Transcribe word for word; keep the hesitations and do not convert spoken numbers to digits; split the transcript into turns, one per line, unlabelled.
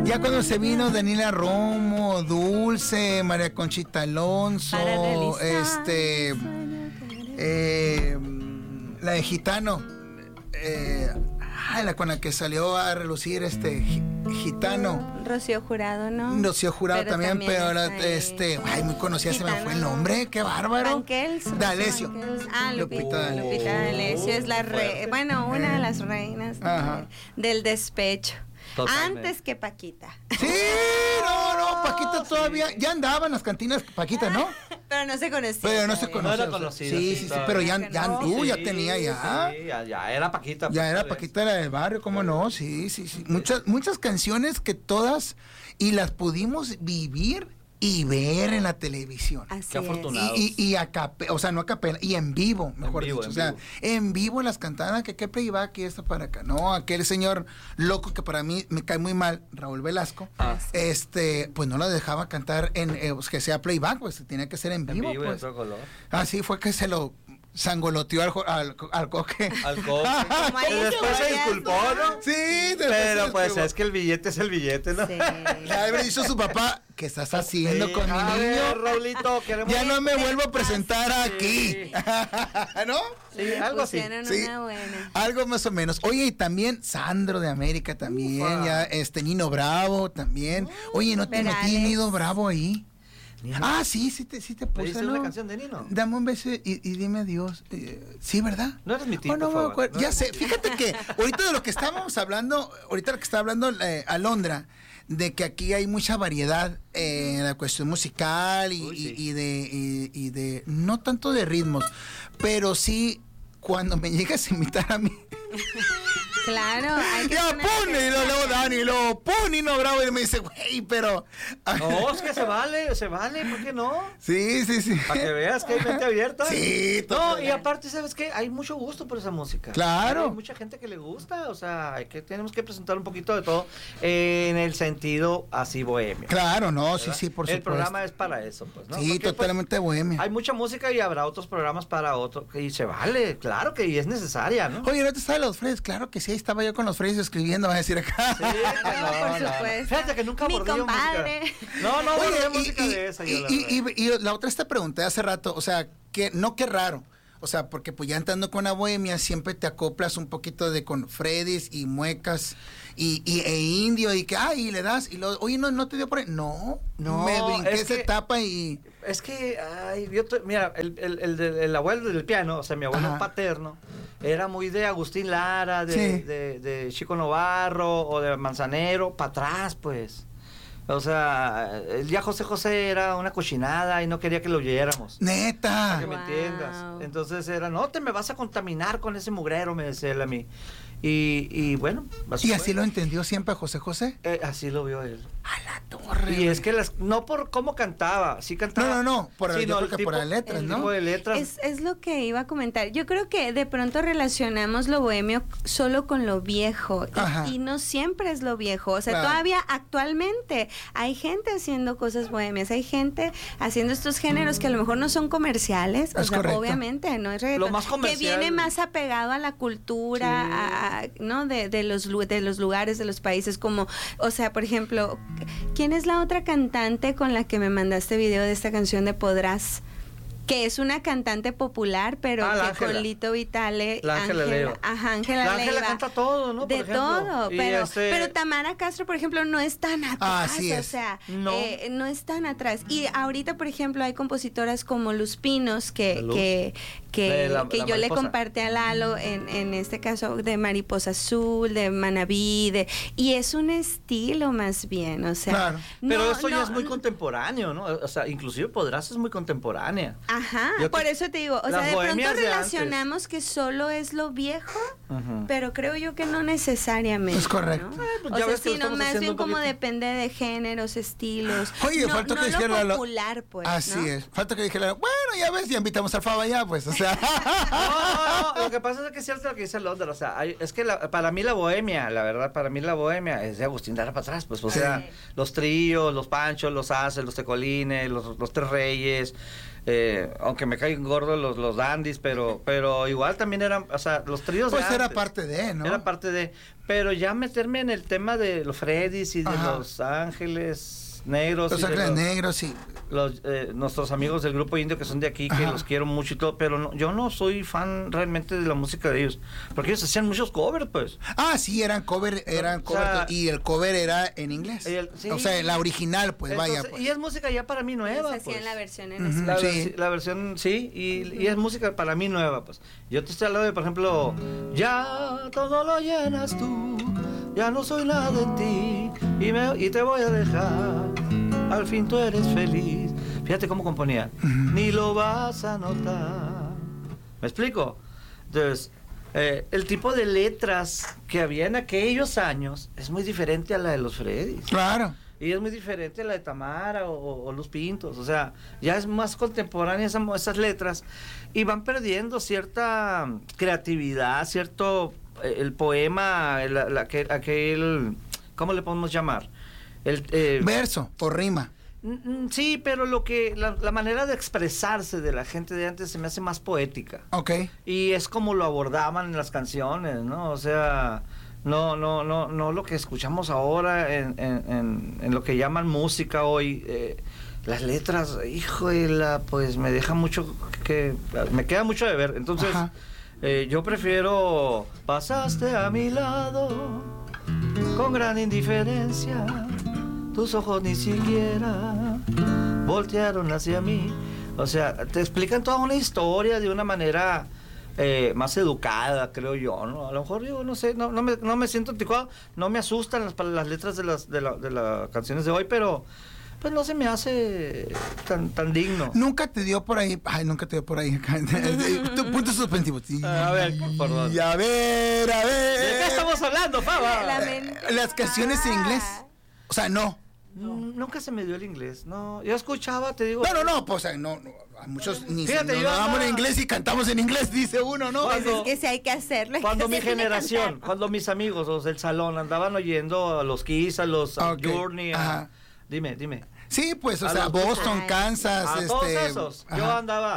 Ya cuando se vino Daniela Romo, Dulce, María Conchita Alonso, este, eh, la de Gitano, eh, ay, la con la que salió a relucir este Gitano.
Rocío Jurado, ¿no?
Rocío Jurado pero también, también, pero era, este, ay, muy conocida, Gitano, se me fue el nombre, qué bárbaro.
Banquels,
D'Alessio.
Ah, Lupita, Lupita, Lupita D'Alessio es la re, bueno, una de las reinas de, del despecho. Totalmente. Antes que Paquita.
Sí, no, no, Paquita todavía, ya andaba en las cantinas Paquita, ¿no?
Pero no se conocía.
Pero no se conocía.
No era conocida.
Sí, sí, sí, pero ya, ya,
no.
uh,
sí,
ya tenía ya.
Sí, ya, ya era Paquita.
Ya era Paquita la del barrio, ¿cómo no? Sí, sí, sí. Muchas, muchas canciones que todas, y las pudimos vivir y ver en la televisión.
Así
Qué afortunados.
Y, y, y a capela, o sea, no a capela, y en vivo, mejor
en vivo,
dicho.
En
o sea,
vivo.
en vivo las cantadas, que qué playback y esto para acá. No, aquel señor loco que para mí me cae muy mal, Raúl Velasco,
Ah.
este, pues no la dejaba cantar en, eh, pues, que sea playback, pues tenía que ser en vivo.
En vivo,
pues.
en todo color.
Así fue que se lo sangoloteó al, al, al coque.
Al coque. Y después se disculpó, ¿no?
Sí,
pero pues
disculpó.
es que el billete es el billete, ¿no?
Sí.
Ya haber dicho su papá, ¿qué estás haciendo
Sí,
con mi
a
niño?
ver, Raulito, queremos...
Ya no me vuelvo a presentar
Sí.
aquí. ¿No?
Sí, algo así.
Pusieron
Sí.
una buena.
Algo más o menos. Oye, y también Sandro de América también,
Ufa.
ya este Nino Bravo también. Oye, ¿no te
Pero
metí
Alex.
Nino Bravo ahí?
Nino.
Ah, sí, sí te, sí te
¿Le
puse,
dices
¿no?
una canción de Nino?
Dame un beso y, y dime adiós. Eh, sí, ¿verdad?
No eres mi tipo,
Oh, no me
Fabio,
acuerdo.
no
Ya
eres
sé,
mi tipo.
fíjate que ahorita de lo que estábamos hablando, ahorita lo que está hablando eh, Alondra, de que aquí hay mucha variedad eh, en la cuestión musical y,
Uy,
y-
sí.
y de, y, y de, no tanto de ritmos, pero sí cuando me llegas a invitar a mí.
Claro, hay que
Ya
poner
pone, y luego luego Dani, y luego pone y no bravo y me dice, güey, pero.
No, es que se vale, se vale, ¿por qué no?
Sí, sí, sí.
Para que veas que hay mente abierta.
Sí,
No,
todo.
y aparte, ¿sabes qué? Hay mucho gusto por esa música.
Claro.
Hay mucha gente que le gusta, o sea, hay que, tenemos que presentar un poquito de todo eh, en el sentido así bohemio.
Claro, no, sí,
¿verdad?
sí, por
El
supuesto.
programa es para eso, pues, ¿no?
Sí,
Porque, pues,
totalmente bohemia.
hay mucha música y habrá otros programas para otro, y se vale, claro que y es necesaria, ¿no?
Oye, ¿no te sabes los Freyes? Claro que sí, ahí estaba yo con los Freyes escribiendo, van a decir acá.
Sí,
No, por supuesto.
Fíjate que nunca
Mi
abordé yo
compadre.
música. No, no,
Oye,
abordé
y,
música
y-
de esa. yo, la
y-
verdad.
y- y la otra te pregunté hace rato, o sea, que no qué raro. O sea, porque pues ya entrando con la bohemia siempre te acoplas un poquito de con Freddy's y muecas y, y e indio y que, ay, y le das y lo, oye, no, no te dio por ahí. No,
No,
me brinqué
es
esa
que-
etapa y.
Es que, ay, yo te- mira, el, el, el, del- el abuelo del piano, o sea, mi abuelo
Ajá.
paterno, era muy de Agustín Lara, de,
Sí.
de, de Chico Novarro o de Manzanero, para atrás, pues. O sea, el ya José José era una cochinada y no quería que lo oyéramos. Para
Neta.
que me
Wow.
entiendas. Entonces era, no te me vas a contaminar con ese mugrero, me decía él a mí. Y, y bueno,
Y
fue.
así lo entendió siempre José José.
Eh, así lo vio él.
A la torre.
Y es que las, no por cómo cantaba, sí cantaba.
No, no, no, por el-
sino
yo creo que por las letras,
el
¿no?
tipo de letras.
Es, es lo que iba a comentar. Yo creo que de pronto relacionamos lo bohemio solo con lo viejo
Ajá.
y, y no siempre es lo viejo. O sea,
Claro.
todavía actualmente hay gente haciendo cosas bohemias, hay gente haciendo estos géneros que a lo mejor no son comerciales, o
Es
sea,
correcto.
obviamente no es reggaetón,
Lo más
que
comercial.
viene más apegado a la cultura,
Sí.
a- a- ¿no? De, de los lu- de los lugares, de los países, como, o sea, por ejemplo, ¿quién es la otra cantante con la que me mandaste video de esta canción de Podrás? Que es una cantante popular, pero
Ah, la
que
Ángela.
con Lito Vitale,
La Ángela Leo.
ajá, Ángela
La Ángela
Leiva.
canta todo, ¿no? Por
De
ejemplo.
todo,
Y
pero,
este-
pero Tamara Castro, por ejemplo, no es tan atrás,
Así
o
es.
sea,
No.
eh, no es tan atrás. Y ahorita, por ejemplo, hay compositoras como Luz Pinos, que,
Luz.
que, que,
De la-
que
la
yo le
mariposa.
compartí a Lalo, en, en este caso de Mariposa Azul, de Manabí, de, y es un estilo más bien, o sea.
Claro.
Pero
no-
eso ya
no-
es muy contemporáneo, ¿no? O sea, inclusive Podrás es muy contemporánea.
Ajá,
Yo te-
por eso te digo, o sea,
las
de pronto
bohemias de
relacionamos que solo es lo viejo,
Ujú.
pero creo yo que no necesariamente.
Es correcto.
¿no?
Eh, pues
o
ya
sea,
ves que lo
sino
estamos
más
haciendo
bien
un
como
poquito.
depende de géneros, estilos.
Oye,
no,
faltó
no
que
lo
dijera lo-
popular, pues.
Así
¿no?
es. Falta que dijera, bueno, ya ves, ya invitamos al Faba ya, pues, o sea.
No, no, no, lo que pasa es que es cierto lo que dice Londra, o sea, hay- es que la- para mí la bohemia, la verdad, para mí la bohemia es de Agustín Lara para atrás, pues, o
Sí.
sea, los tríos, los panchos, los haces, los tecolines, los, los tres reyes, Eh, aunque me caen gordos los, los dandies, pero, pero igual también eran, o sea, los tríos
pues
de
era
antes,
parte de, ¿no?
Era parte de, pero ya meterme en el tema de los Freddys y de
Ajá.
los Ángeles Negros.
Los
y de
Ángeles
los,
Negros, sí.
Los, eh, nuestros amigos del grupo indio que son de aquí, que
Ajá.
los quiero mucho y todo, pero no, yo no soy fan realmente de la música de ellos, porque ellos hacían muchos covers, pues.
Ah, sí, eran cover, eran
O
cover,
sea,
y el cover era en inglés.
el- sí.
O sea, la original, pues
Entonces,
vaya. Pues.
Y es música ya para mí nueva,
Se hacían
pues.
la versión en
Ujú.
La,
Sí.
versi- la versión, sí, y, y es música para mí nueva, pues. Yo te estoy hablando de, por ejemplo, ya todo lo llenas tú, ya no soy nada en ti, y, me, y te voy a dejar, al fin tú eres feliz. Fíjate cómo componía.
Ujú.
Ni lo vas a notar. ¿Me explico? Entonces, eh, el tipo de letras que había en aquellos años es muy diferente a la de los Freddys.
Claro.
Y es muy diferente a la de Tamara o, o Los Pintos. O sea, ya es más contemporánea esa, esas letras. Y van perdiendo cierta creatividad, cierto... eh, el poema, el, la- aquel, aquel... ¿Cómo le podemos llamar? El, eh,
Verso o rima.
mm, sí, pero lo que... La, la manera de expresarse de la gente de antes se me hace más poética.
Ok.
Y es como lo abordaban en las canciones, ¿no? O sea, no, no, no, no lo que escuchamos ahora en, en, en, en lo que llaman música hoy. Eh, las letras, híjole, pues me deja mucho que... Me queda mucho de ver. Entonces, eh, yo prefiero... Pasaste a mi lado con gran indiferencia. Tus ojos ni siquiera voltearon hacia mí. O sea, te explican toda una historia de una manera eh, más educada, creo yo, ¿no? A lo mejor yo no sé, no, no, me, no me siento anticuado, no me asustan las, las letras de las de, la, de las canciones de hoy, pero pues no se me hace tan tan digno.
Nunca te dio por ahí. Ay, nunca te dio por ahí. Tu punto suspensivo. Sí.
A ver, perdón.
Y a ver, a ver.
¿De qué estamos hablando, Faba?
Lamento.
Las canciones en inglés. O sea, no.
Mm, Nunca se me dio el inglés, no. Yo escuchaba, te digo.
No, no, no, pues o sea, no, no, a muchos ni se
Fíjate,
nos
yo
damos
andaba-
en inglés y cantamos en inglés, dice uno, ¿no?
Pues
Cuando-
es que si hay que hacerlo. hay
Cuando
que
mi
hacerlo y
generación,
cantar.
cuando mis amigos, los del salón, andaban oyendo a los Kiss, a los a
Ok,
Journey, a-
ajá.
dime, dime.
Sí, pues, o
A
sea,
los
Boston,
Ay,
Kansas,
A
este.
todos esos. Yo
ajá.
andaba